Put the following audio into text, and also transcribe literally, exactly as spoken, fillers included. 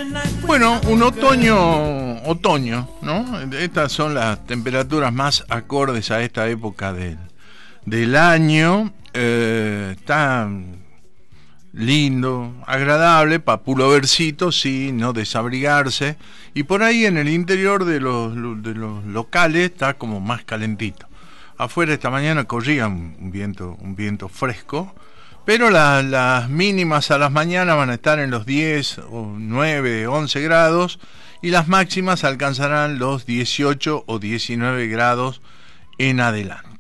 Bueno, un otoño, otoño, ¿no? Estas son las temperaturas más acordes a esta época del, del año. Eh, está lindo, agradable, para pulovercito, sí, no desabrigarse. Y por ahí en el interior de los, de los locales está como más calentito. Afuera esta mañana corría un, un viento, un viento fresco. Pero la, las mínimas a las mañanas van a estar en los diez, o nueve, once grados y las máximas alcanzarán los dieciocho o diecinueve grados en adelante.